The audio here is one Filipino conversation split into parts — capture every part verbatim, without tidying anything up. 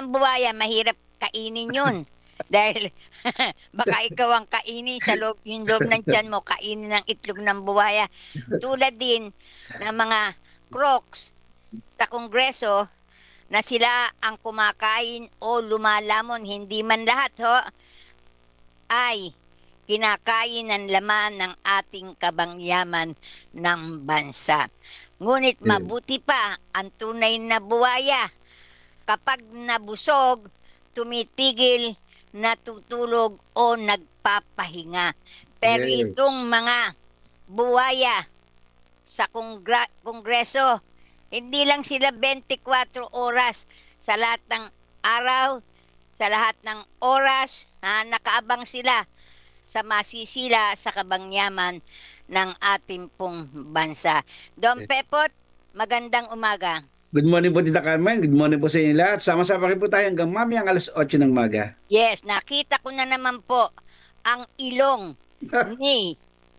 ng buwaya, mahirap kainin yun. Dahil baka ikaw ang kainin sa loob, yung loob ng tiyan mo, kainin ng itlog ng buwaya. Tulad din ng mga crocs sa Kongreso na sila ang kumakain o lumalamon, hindi man lahat ho, ay kinakain ng laman ng ating kabangyaman ng bansa. Ngunit Yes. mabuti pa ang tunay na buwaya. Kapag nabusog, tumitigil, natutulog o nagpapahinga. Pero Yes. itong mga buwaya sa kongra- kongreso, hindi lang sila twenty-four oras sa lahat ng araw, sa lahat ng oras, ha, nakaabang sila sa masisila sa kabangyaman ng ating pong bansa. Don Yes. Pepot, magandang umaga. Good morning po, Tita Carmen. Good morning po sa inyo lahat. Sama-sama rin po tayo hanggang mamayang alas otso ng maga. Yes, nakita ko na naman po ang ilong ni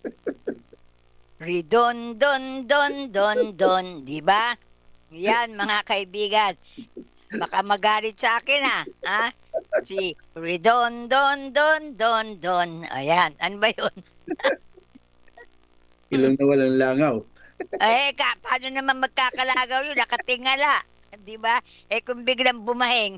Ridon Don Don Don Don, di ba? Yan mga kaibigan. Baka magalit sa akin ha. Ha? Si Ridon Don Don Don Don. Ayan, ano ba yun? Ilong na walang langaw. Eh, ka, paano naman magkakalagaw yun? Nakatingala. Di ba? Eh, kung biglang bumahing,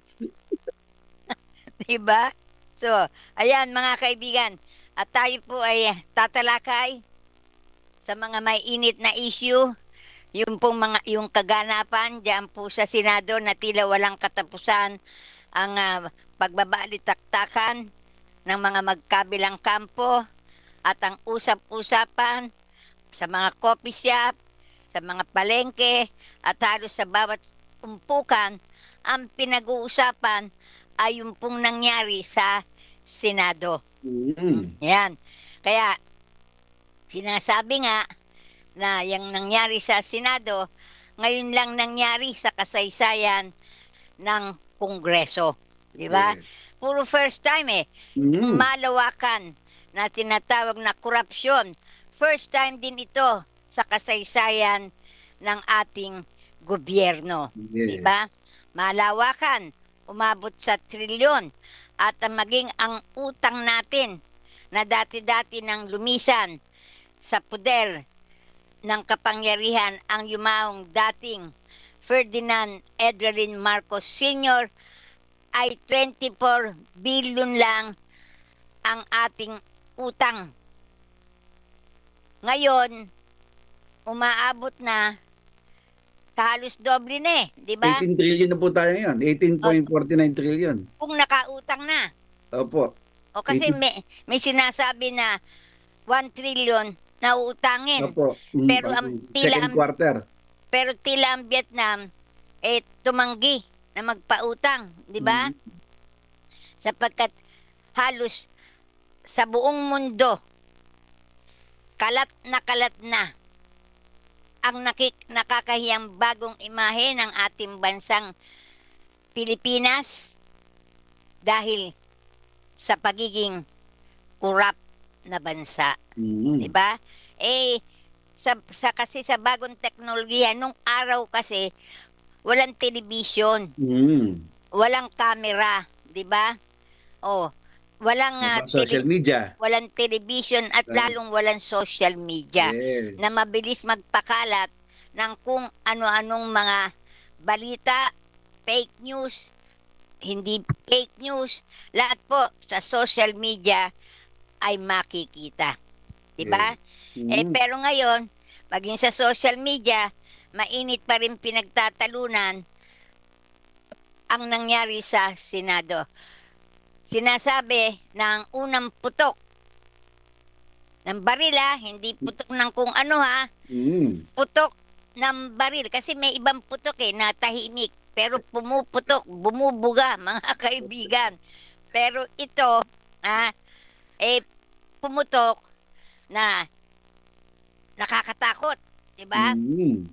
di ba? So, ayan mga kaibigan. At tayo po ay tatalakay sa mga may init na issue. Yung pong mga, yung kaganapan diyan po sa Senado na tila walang katapusan ang uh, pagbabalitaktakan ng mga magkabilang kampo at ang usap-usapan sa mga coffee shop, sa mga palengke, at halos sa bawat umpukan, ang pinag-uusapan ay yung pong nangyari sa Senado. Mm. Yan. Kaya, sinasabi nga na yung nangyari sa Senado, ngayon lang nangyari sa kasaysayan ng Kongreso. Di ba? Yes. Puro first time eh. Mm. Malawakan na tinatawag na korupsyon. First time din ito sa kasaysayan ng ating gobyerno. Di Yes. ba? Malawakan, umabot sa trilyon. At ang maging ang utang natin na dati-dati nang lumisan sa puder ng kapangyarihan ang yumaong dating Ferdinand Edwin Marcos Senior ay twenty-four billion lang ang ating utang. Ngayon, umaabot na sa halos doble na eh, di ba? eighteen trillion na po tayo ngayon. eighteen point four nine trillion. Kung nakautang na. Opo. O kasi eighteen may, may sinasabi na one trillion na uutangin. Opo. Mm, Pero pang- ang tila second ang quarter. pero tila ang Vietnam eh tumanggi na magpautang, di ba? Mm. Sapagkat halos sa buong mundo kalat na kalat na ang nakik nakakahiyang bagong imahe ng ating bansang Pilipinas dahil sa pagiging kurap na bansa, di Mm. ba? Eh sa, sa kasi sa bagong teknolohiya nung araw kasi walang television, Mm. walang camera, di ba? Oh, walang ah, Opo, social tele- media. walang television at Right. lalong walang social media Yes. na mabilis magpakalat ng kung ano-anong mga balita, fake news, hindi fake news, lahat po sa social media ay makikita. 'Di ba? Yes. Eh Mm. pero ngayon, maging sa social media, mainit pa rin pinagtatalunan ang nangyari sa Senado. Sinasabi ng unang putok ng baril ha, hindi putok ng kung ano ha, Mm. putok ng baril. Kasi may ibang putok eh, na tahimik. Pero pumuputok, bumubuga, mga kaibigan. Pero ito, ha, eh, pumutok na nakakatakot. Diba? Mm.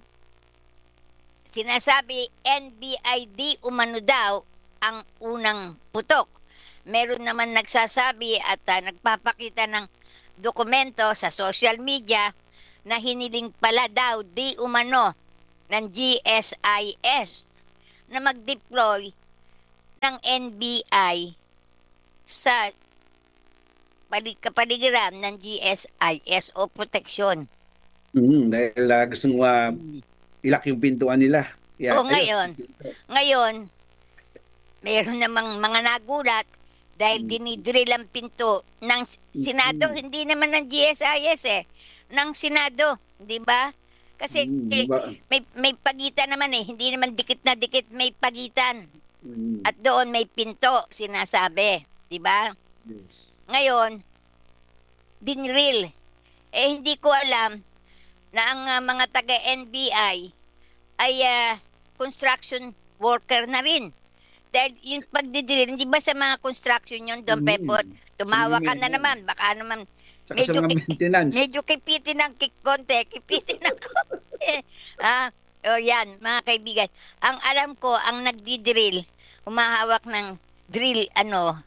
Sinasabi, N B I D umano daw ang unang putok. Meron naman nagsasabi at ah, nagpapakita ng dokumento sa social media na hiniling pala daw di umano ng G S I S na mag-deploy ng N B I sa palig kapaligiran ng G S I S o proteksyon. Mm, dahil uh, gustong uh, ilak yung pintuan nila. Yeah, O ayun. ngayon, ngayon, mayroon namang mga nagulat dahil Mm. dinidrill ang pinto ng Senado, Mm. hindi naman ng G S I S eh, ng Senado, di ba? Kasi Mm, eh, ba- may, may pagitan naman eh, hindi naman dikit na dikit may pagitan. mm, At doon may pinto, sinasabi, di ba? yes. Ngayon, dinrill. Eh hindi ko alam na ang ah, mga taga-N B I ay ah, construction worker na rin. Dahil yung pagdidrill, hindi ba sa mga construction yun, Don Mm. Pepot? Tumawa Sa ka mga- na naman, baka naman Saka sa medyo, mga ki- maintenance. medyo kipitin ng kik konti, kipitin ng konti. ah, o yan, mga kaibigan. Ang alam ko, ang nagdidrill, humahawak ng drill, ano,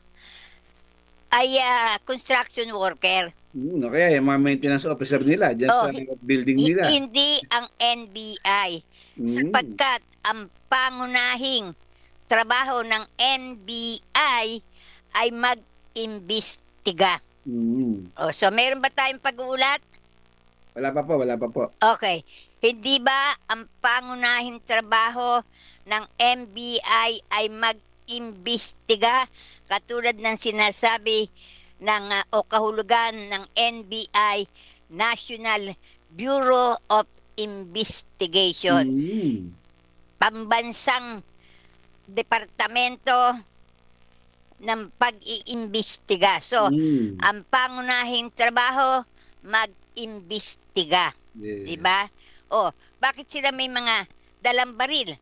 ay ah, construction worker. Mm, kaya yung mga maintenance officer nila dyan Oh, sa building Hi- nila. hindi ang N B I. Mm. Sapagkat ang pangunahing trabaho ng N B I ay mag-imbestiga. Mm. O, so, meron ba tayong pag-uulat? Wala pa po, wala pa po. Okay. Hindi ba ang pangunahing trabaho ng N B I ay mag-imbestiga katulad ng sinasabi ng ah, o kahulugan ng N B I, National Bureau of Investigation, Mm. pambansang departamento ng pag-iimbestiga. So, Mm. ang pangunahing trabaho, mag-imbestiga. Yes. Di ba? O, bakit sila may mga dalang baril?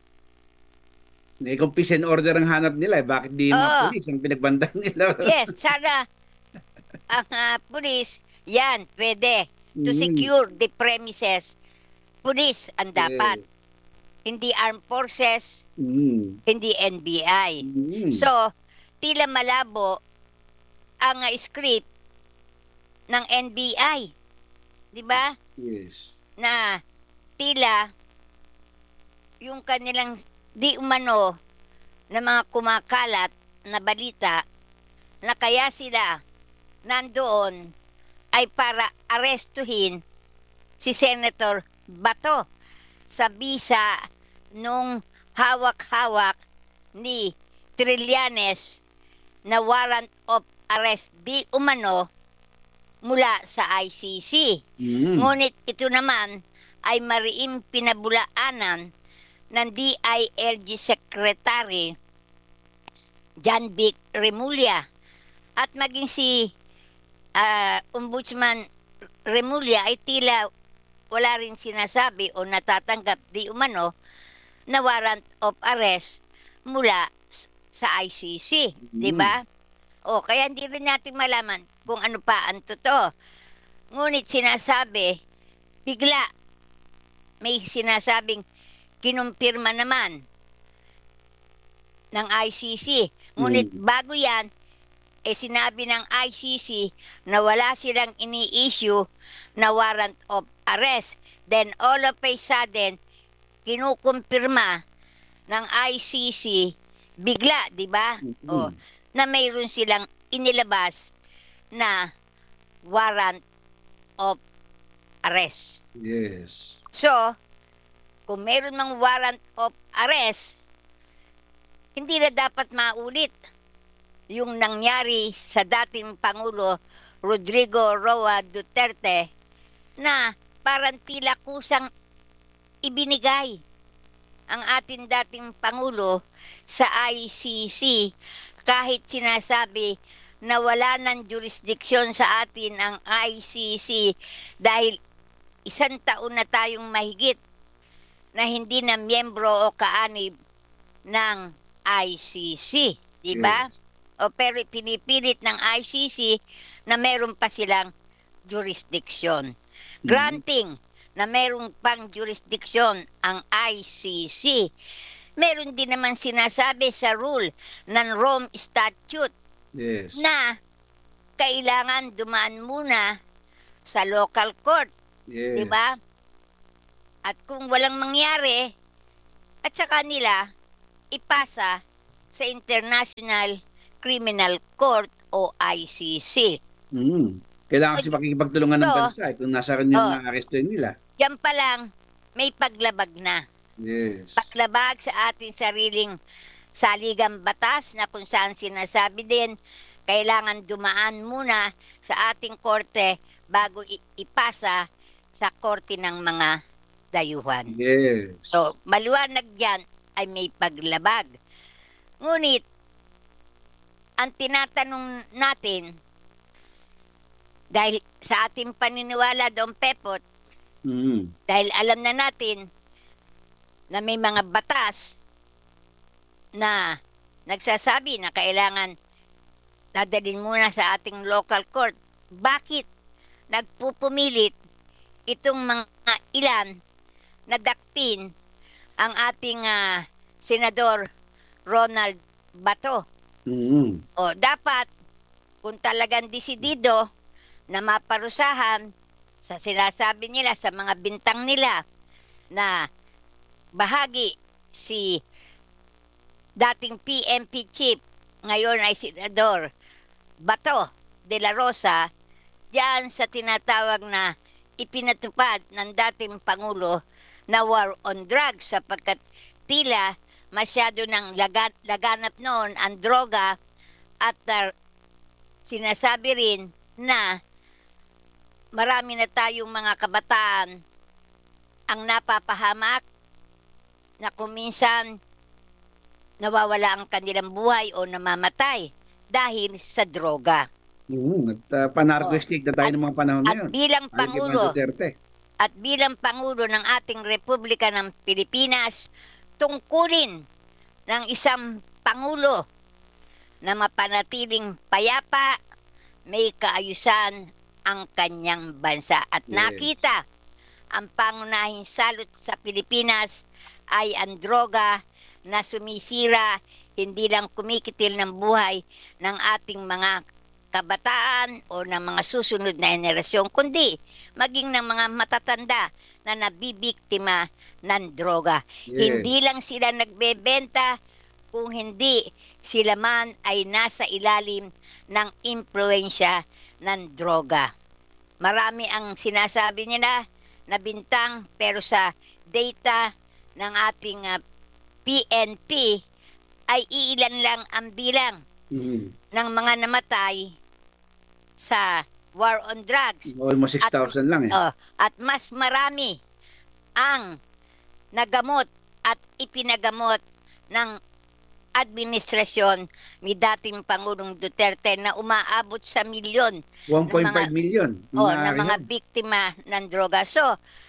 Eh, kung peace and order ang hanap nila, eh, bakit di yung mga Oo. police ang pinagbandan nila? Yes, sana ang uh, pulis, yan, pwede. To Mm. secure the premises, pulis ang dapat. Yes. Hindi armed forces, Mm. hindi N B I. Mm. So, tila malabo ang uh, script ng N B I. Di ba? Yes. Na tila yung kanilang di umano na mga kumakalat na balita na kaya sila nandoon ay para arestuhin si Senator Bato sa bisa nung hawak-hawak ni Trillanes na warrant of arrest di umano mula sa I C C. Mm. Ngunit ito naman ay mariing pinabulaanan ng D I L G Secretary John Vic Remulla at maging si ah, Ombudsman Remulla ay tila wala rin sinasabi o natatanggap di umano na warrant of arrest mula s- sa I C C, di ba? O kaya hindi rin natin malaman kung ano pa ang totoo. Ngunit sinasabi, bigla may sinasabing kinumpirma naman ng I C C. Ngunit Mm. bago yan, eh sinabi ng I C C na wala silang ini-issue na warrant of arrest. Then all of a sudden, kinukumpirma ng I C C bigla, di ba? Mm-mm. O, na mayroon silang inilabas na warrant of arrest. Yes. So, kung meron mang warrant of arrest, hindi na dapat maulit yung nangyari sa dating Pangulo Rodrigo Roa Duterte na parang tila kusang ibinigay ang ating dating Pangulo sa I C C kahit sinasabi na wala ng jurisdiksyon sa atin ang I C C dahil isang taon na tayong mahigit na hindi na miyembro o kaanib ng I C C, di ba? Yes. O pero pinipilit ng I C C na meron pa silang jurisdiksyon. Granting na meron pang jurisdiksyon ang I C C. Meron din naman sinasabi sa rule ng Rome Statute Yes. na kailangan dumaan muna sa local court, Yes. di ba? At kung walang mangyari, at saka nila ipasa sa International Criminal Court o I C C. Mm. Kailangan So, kasi makikipagtulungan ng so, bansa eh, kung nasa rin yung oh, na-arrestuin nila. diyan pa lang may paglabag na. Yes. Paglabag sa ating sariling saligang batas na kung saan sinasabi din kailangan dumaan muna sa ating korte bago i- ipasa sa korte ng mga dayuhan. Yes. So, maliwanag yan ay may paglabag. Ngunit, ang tinatanong natin, dahil sa ating paniniwala, Don Pepot, Mm. dahil alam na natin na may mga batas na nagsasabi na kailangan dadalhin muna sa ating local court, bakit nagpupumilit itong mga ilan na dakpin ang ating ah, Senador Ronald Bato? Mm. O dapat, kung talagang desidido na maparusahan sa sinasabi nila, sa mga bintang nila, na bahagi si dating P M P chief, ngayon ay Senador Bato de la Rosa, diyan sa tinatawag na ipinatupad ng dating Pangulo na war on drugs, sapagkat tila masyado ng laga- laganap noon ang droga at uh, sinasabi rin na marami na tayong mga kabataan ang napapahamak na kung minsan nawawala ang kanilang buhay o namamatay dahil sa droga. Mm. At uh, panarco-state na tayo At, ng mga panahon na at yun. bilang Ay, kay Juan Pangulo, Duterte. at bilang Pangulo ng ating Republika ng Pilipinas, tungkulin ng isang Pangulo na mapanatiling payapa, may kaayusan ang kanyang bansa. At Yes. nakita ang pangunahing salot sa Pilipinas ay ang droga na sumisira, hindi lang kumikitil ng buhay ng ating mga kabataan o ng mga susunod na henerasyon, kundi maging ng mga matatanda na nabibiktima ng droga. Yes. Hindi lang sila nagbebenta, kung hindi sila man ay nasa ilalim ng impluensya ng droga. Marami ang sinasabi nila na bintang, pero sa data ng ating uh, P N P ay iilan lang ang bilang Mm. ng mga namatay sa war on drugs. Almost six thousand lang eh. Oh, at mas marami ang nagamot at ipinagamot ng administrasyon ni dating Pangulong Duterte na umaabot sa milyon one point ng five mga- million. o na ng mga rehab. biktima ng droga. So,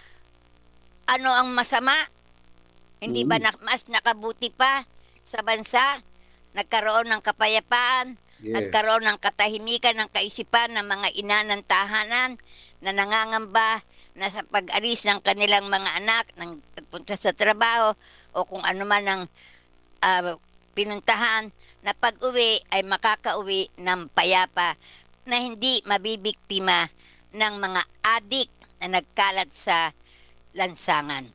ano ang masama? Hindi ba Mm. na, mas nakabuti pa sa bansa? Nagkaroon ng kapayapaan, Yes. nagkaroon ng katahimikan ng kaisipan ng mga ina ng tahanan na nangangamba na sa pag-alis ng kanilang mga anak, ng pagpunta sa trabaho, o kung ano man ang ah, pinuntahan, na pag-uwi ay makakauwi ng payapa na hindi mabibiktima ng mga adik na nagkalat sa lansangan.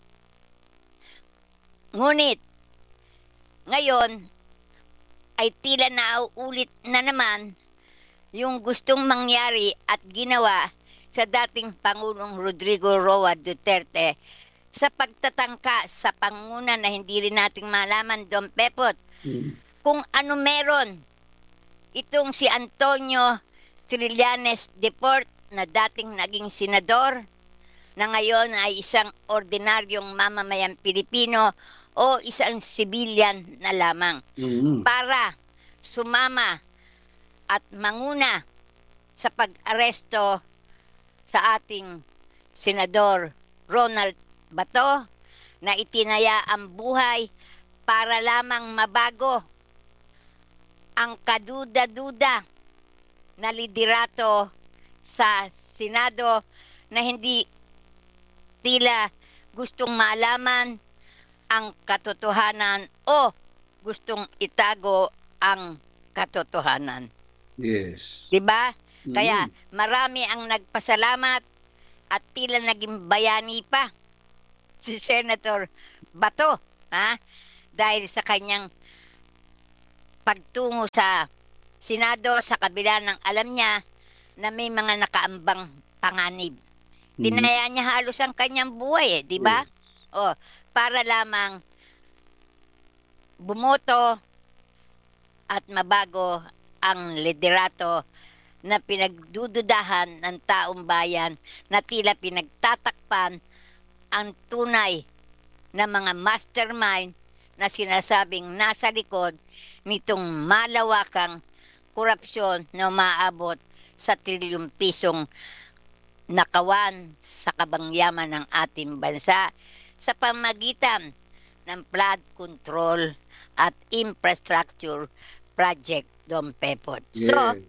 Ngunit, ngayon, ay tila nauulit na naman yung gustong mangyari at ginawa sa dating Pangulong Rodrigo Roa Duterte sa pagtatangka sa panguna na hindi rin nating malaman, Don Pepot, Mm. kung ano meron itong si Antonio Trillanes Deport na dating naging senador na ngayon ay isang ordinaryong mamamayang Pilipino o isang civilian na lamang Mm. para sumama at manguna sa pag-aresto sa ating Senador Ronald Bato na itinaya ang buhay para lamang mabago ang kaduda-duda na liderato sa Senado na hindi tila gustong malaman ang katotohanan o gustong itago ang katotohanan. Yes. 'Di ba? Mm. Kaya marami ang nagpasalamat at tila naging bayani pa si Senator Bato, ha? Dahil sa kanyang pagtungo sa Senado sa kabila ng alam niya na may mga nakaambang panganib. Mhm. Tinaya niya halos ang kanyang buhay eh, di ba? O, para lamang bumoto at mabago ang liderato na pinagdududahan ng taong bayan na tila pinagtatakpan ang tunay na mga mastermind na sinasabing nasa likod nitong malawakang korupsyon na umaabot sa trilyong pisong nakawan sa kabangyaman ng ating bansa sa pamagitan ng flood control at infrastructure project, Dom Pepot. So, Yes.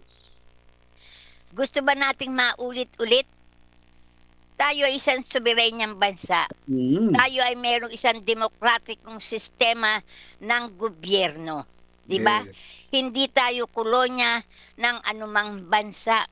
gusto ba nating maulit-ulit? Tayo ay isang soberanyang bansa. Mhm. Tayo ay mayroong isang demokratikong sistema ng gobyerno. Di ba? Yes. Hindi tayo kolonya ng anumang bansa.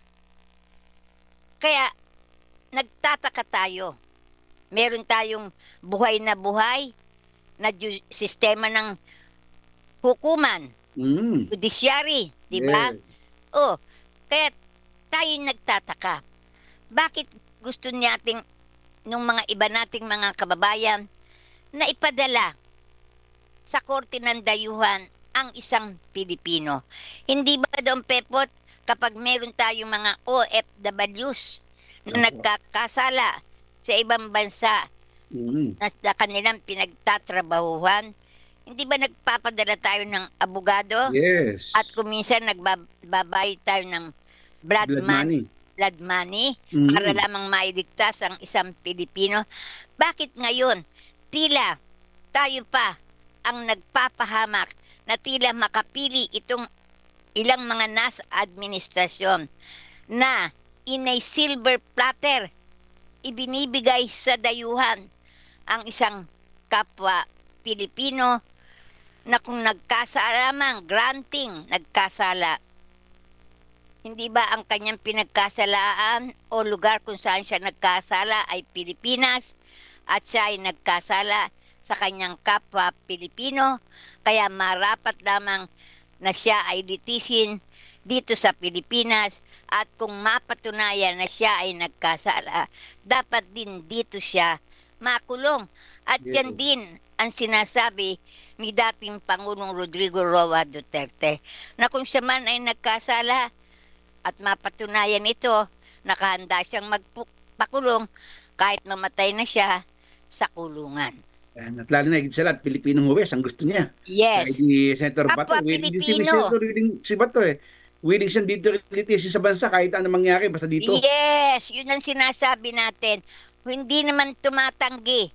Kaya, nagtataka tayo. Meron tayong buhay na buhay na ju- sistema ng hukuman, Mhm. judiciary, di ba? Yes. Oh, kaya tayo nagtataka. Bakit gusto nating nung mga iba nating mga kababayan na ipadala sa korte ng dayuhan ang isang Pilipino? Hindi ba, Dom Pepot, kapag meron tayong mga O F Ws na Opo. nagkakasala sa ibang bansa Mhm. na, na kanilang pinagtatrabahuhan, hindi ba nagpapadala tayo ng abogado? Yes. At kung minsan nagbabayad tayo ng blood, Blood money, money. blood money Mhm. para lamang mailigtas ang isang Pilipino. Bakit ngayon tila tayo pa ang nagpapahamak na tila makapili itong ilang mga nasa administrasyon na in a silver platter ibinibigay sa dayuhan ang isang kapwa Pilipino na kung nagkasala lamang, granting, nagkasala, hindi ba ang kanyang pinagkasalaan o lugar kung saan siya nagkasala ay Pilipinas at siya ay nagkasala sa kanyang kapwa Pilipino, kaya marapat lamang na siya ay litisin dito sa Pilipinas at kung mapatunayan na siya ay nagkasala, dapat din dito siya makulong. At Yes. yan din ang sinasabi ni dating Pangulong Rodrigo Roa Duterte na kung siya man ay nagkasala at mapatunayan ito, nakahanda siyang magpakulong kahit mamatay na siya sa kulungan. Yan. At lalo na higit sa lahat, Pilipinong huwes ang gusto niya. Kahit Yes. ni Senator Bato, Kapwa willing din si Pilipino. Senator willing, si Bato eh. Willing siyang dito litisi sa bansa kahit ano mangyari basta dito. Yes, yun ang sinasabi natin. Hindi naman tumatanggi.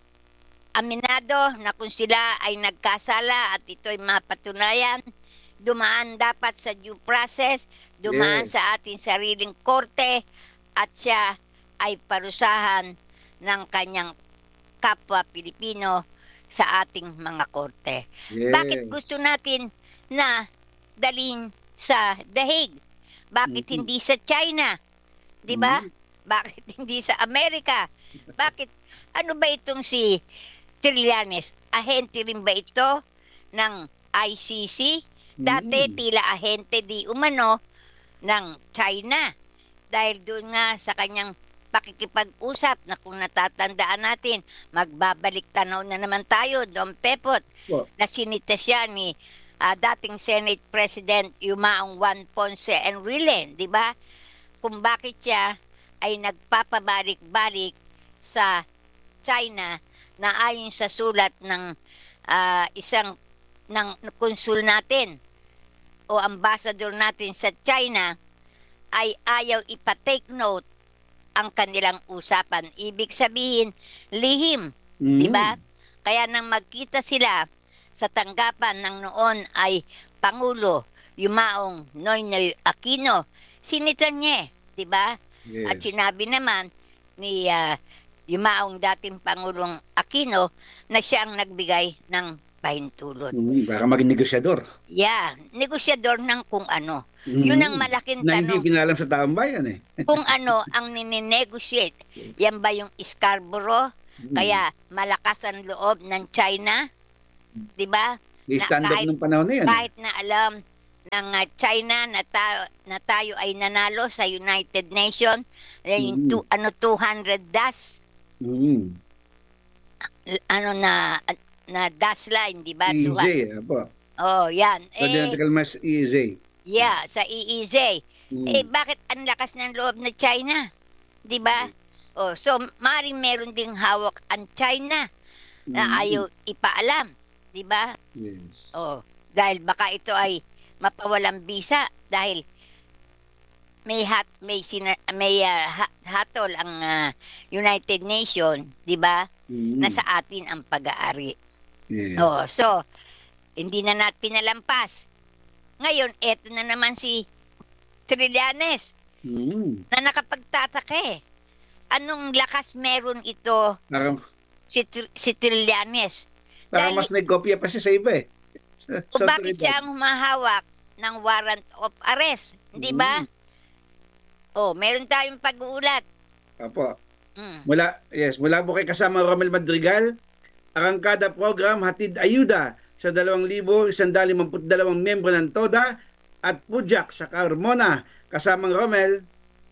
Aminado na kung sila ay nagkasala at ito'y mapatunayan, dumaan dapat sa due process, dumaan Yes. sa ating sariling korte at siya ay parusahan ng kanyang kapwa Pilipino sa ating mga korte. Yes. Bakit gusto natin na dalhin sa The Hague? Bakit Mhm. hindi sa China? 'Di ba? Mhm. Bakit hindi sa Amerika? Bakit ano ba itong si Trillanes? Ahente rin ba ito ng I C C? Dati Mhm. tila ahente di umano ng China. Dahil doon nga sa kanyang pakikipag-usap na kung natatandaan natin, magbabalik tanaw na naman tayo, Dom Pepot, Po. na sinita siya ni ah, dating Senate President Yumaong Juan Ponce Enrile, di ba? Kung bakit siya ay nagpapabalik-balik sa China na ayon sa sulat ng ah, isang ng konsul natin o ambassador natin sa China ay ayaw ipa-take note ang kanilang usapan. Ibig sabihin, lihim, Mhm. di ba? Kaya nang magkita sila sa tanggapan ng noon ay Pangulo Yumaong Noynoy Aquino, sinitan niya, di ba? Yes. At sinabi naman ni ah, Yumaong dating Pangulong Aquino na siya ang nagbigay ng pahintulot. Mhm. Para maging negosyador. Yeah, negosyador ng kung ano. Mhm. Yun ang malaking Na hindi tanong. pinalam sa taong bayan eh. Kung ano ang ninenegotiate. Yan ba yung Scarborough? Mhm. Kaya malakas ang loob ng China? 'Di ba? Yung Na stand-up kahit, nung panahon na yun. Eh. kahit na alam ng ah, China na, ta- na tayo ay nanalo sa United Nations, eh, yung Mm. two, ano, two hundred dash, Mm. l- ano na, na dash line, di ba? E E Z, Two, apo. oh, yan. Eh, Presidential Mass E E Z. yeah, sa E E Z. Eh, Mm. bakit ang lakas ng loob ng China? Di ba? Oh, so, maring meron ding hawak ang China na Mm. ayaw ipaalam. Di ba? Yes. Oh, dahil baka ito ay mapawalang bisa dahil may hat may sina, may ah, ha- hatol ang ah, United Nation, 'di ba? Mm. Na sa atin ang pag-aari. Yes. Oh, so hindi na natin pinalampas. Ngayon, eto na naman si Trillanes Mm. na nakapagtataka eh. Anong lakas meron ito Parang, si, Tr- si Trillanes? parang Dahil- mas may kopya pa siya sa iba eh. Sa, O sa bakit otoridad. siya ang humahawak ng warrant of arrest? Hindi ba? Mm. Oh, meron tayong pag-uulat. Apo. Mm. Mula, yes, mula po kay kasama Romel Madrigal, arangkada program hatid ayuda sa dalawang libo isandali mamput dalawang membro ng TODA at Pujak sa Carmona. Kasamang Romel,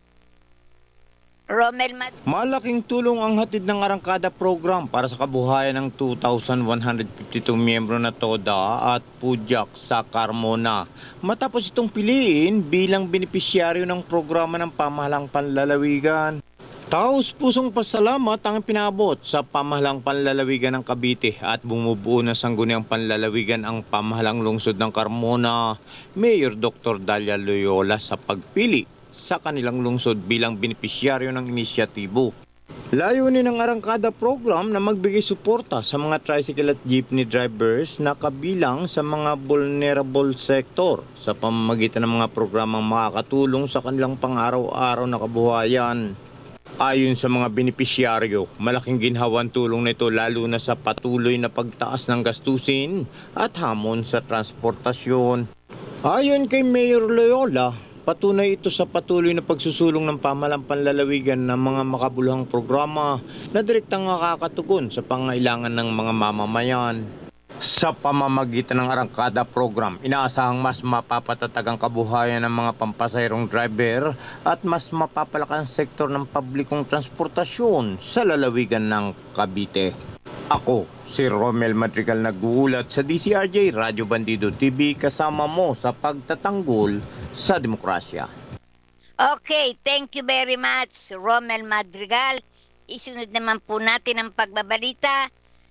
Romel Mad Malaking tulong ang hatid ng Arangkada Program para sa kabuhayan ng two thousand one hundred fifty-two miyembro na TODA at Pujak sa Carmona. Matapos itong piliin bilang benepisyaryo ng programa ng pamahalang panlalawigan. Taos pusong pasalamat ang pinabot sa pamahalang panlalawigan ng Cavite at bumubuo na sangguniang panlalawigan ang pamahalang lungsod ng Carmona, Mayor Doctor Dalia Loyola sa pagpili sa kanilang lungsod bilang benepisyaryo ng inisyatibo. Layunin ng Arangkada Program na magbigay suporta sa mga tricycle at jeepney drivers na kabilang sa mga vulnerable sector sa pamamagitan ng mga programang makakatulong sa kanilang pang-araw-araw na kabuhayan. Ayon sa mga benepisyaryo, malaking ginhawang tulong nito lalo na sa patuloy na pagtaas ng gastusin at hamon sa transportasyon. Ayon kay Mayor Loyola, patunay ito sa patuloy na pagsusulong ng pamahalang panlalawigan ng mga makabuluhang programa na direktang nakakatugon sa pangailangan ng mga mamamayan. Sa pamamagitan ng Arangkada Program, inaasahang mas mapapatatag ang kabuhayan ng mga pampasayrong driver at mas mapapalakas ang sektor ng publikong transportasyon sa lalawigan ng Cavite. Ako, si Romel Madrigal nag-uulat sa D C R J Radyo Bandido T V kasama mo sa pagtatanggol sa demokrasya. Okay, thank you very much, Romel Madrigal. Isunod naman po natin ang pagbabalita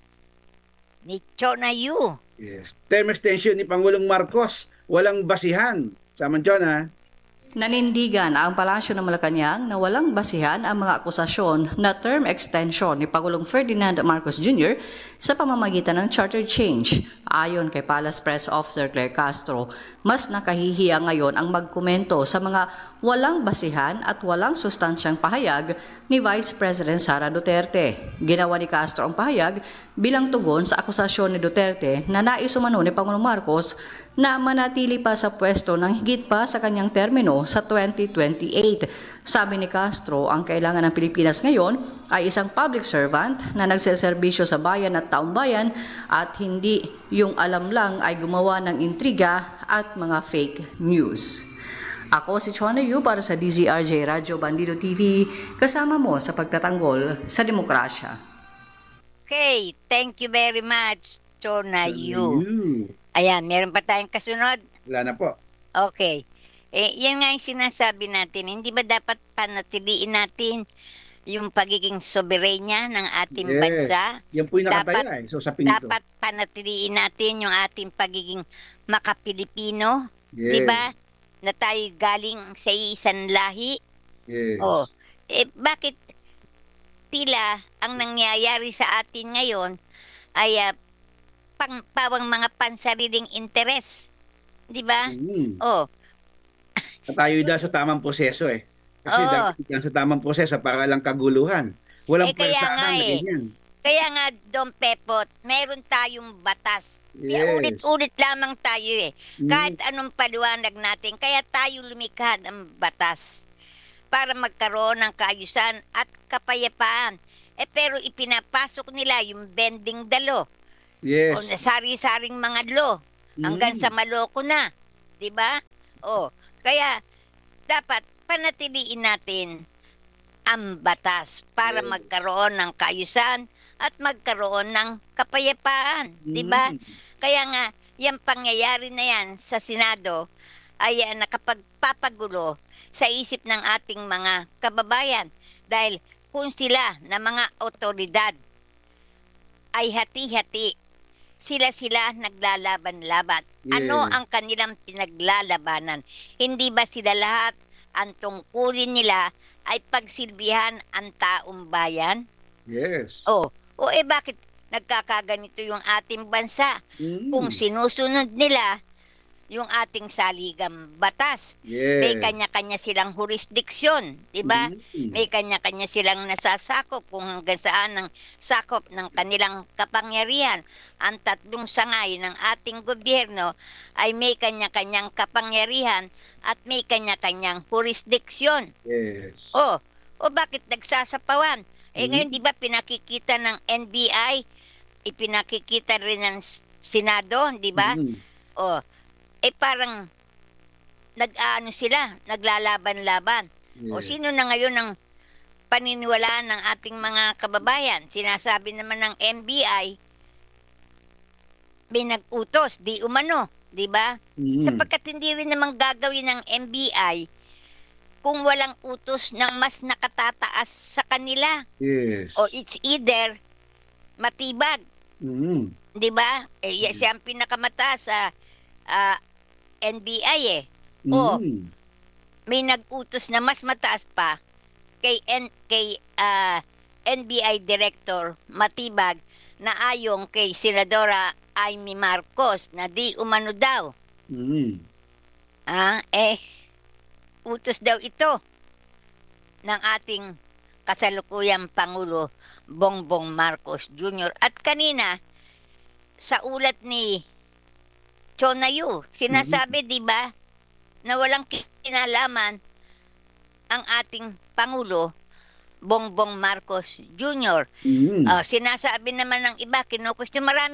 ni Chona Yu. yes, term extension ni Pangulong Marcos, walang basihan. Sama John, Nanindigan ang Palasyo ng Malacanang na walang basihan ang mga akusasyon na term extension ni Pangulong Ferdinand Marcos Junior sa pamamagitan ng charter change. Ayon kay Palace Press Officer Claire Castro, mas nakahihiya ngayon ang magkomento sa mga walang basihan at walang sustansyang pahayag ni Vice President Sara Duterte. Ginawa ni Castro ang pahayag bilang tugon sa akusasyon ni Duterte na naisumano ni Pangulong Marcos na manatili pa sa pwesto ng higit pa sa kanyang termino sa twenty twenty-eight. Sabi ni Castro, ang kailangan ng Pilipinas ngayon ay isang public servant na nagseserbisyo sa bayan at taong bayan at hindi yung alam lang ay gumawa ng intriga at mga fake news. Ako si Chona Yu para sa D Z R J Radyo Bandido T V, kasama mo sa pagtatanggol sa demokrasya. Okay, thank you very much, Chona Yu. Yu. Ayan, meron pa tayong kasunod? Wala na po. Okay. Eh, yan nga yung sinasabi natin. Hindi ba dapat panatiliin natin yung pagiging soberenya ng ating Yes. bansa? Yan po yung nakataya Dapat- eh. So sa pinito. Dapat panatiliin natin yung ating pagiging makapilipino. Yes. Di ba? Na tayo galing sa isang lahi. Yes. Oh, eh bakit tila ang nangyayari sa atin ngayon ay ah, pang, pawang mga pansariling interes? Di ba? Mm. Oh, Tayo dahil sa tamang proseso eh. Kasi Oo. dapat yan sa tamang proseso para lang kaguluhan. Walang Eh, kaya nga pwersahan na eh. ganyan. kaya nga Don Pepot, meron tayong batas. Kaya Yes. ulit-ulit lamang tayo eh. Mm. Kahit anong paliwanag natin, kaya tayo lumikha ng batas para magkaroon ng kaayusan at kapayapaan. Eh pero ipinapasok nila yung bending dalo. Yes. O nasari-saring mga law hanggang Mm. sa maloko na, 'di ba? O kaya dapat panatiliin natin ang batas para Yes. magkaroon ng kaayusan at magkaroon ng kapayapaan, 'di ba? Mm. Kaya nga, yung pangyayari na yan sa Senado ay uh, nakapagpapagulo sa isip ng ating mga kababayan. Dahil kung sila na mga otoridad ay hati-hati, sila-sila naglalaban-laban. Ano Yes. ang kanilang pinaglalabanan? Hindi ba sila lahat ang tungkulin nila ay pagsilbihan ang taong bayan? Yes. O, o eh bakit nagkakaganito yung ating bansa? Mm. Kung sinusunod nila yung ating saligang batas. Yes. May kanya-kanya silang jurisdiksyon, di ba? Mm. May kanya-kanya silang nasasakop kung hanggang saan ang sakop ng kanilang kapangyarihan. Ang tatlong sangay ng ating gobyerno ay may kanya-kanyang kapangyarihan at may kanya-kanyang jurisdiksyon. Yes. O, o bakit nagsasapawan? Eh Mm. ngayon di ba pinakikita ng N B I, ipinakikita rin ng S- Senado, di ba? Mm. O, eh parang nag-ano sila, naglalaban-laban. O Yes. sino na ngayon ang paniniwalaan ng ating mga kababayan? Sinasabi naman ng N B I, may nag-utos, di umano, di ba? Mm. Sapagkat hindi rin naman gagawin ng N B I kung walang utos ng mas nakatataas sa kanila. Yes. O it's either matibag, Mm. di ba? Eh, y- siya ang pinakamataas sa ah, N B I eh. O, Mm. may nag-utos na mas mataas pa kay, N- kay ah, N B I Director Matibag na ayon kay Senadora Amy Marcos na di umano daw. Mm. Ah, eh, utos daw ito ng ating kasalukuyang Pangulo Bongbong Marcos Junior At kanina, sa ulat ni Chonayu, sinasabi, di ba, na walang kinalaman ang ating Pangulo Bongbong Marcos Junior Mm. Ah, sinasabi naman ng iba, kinukwestiyon marami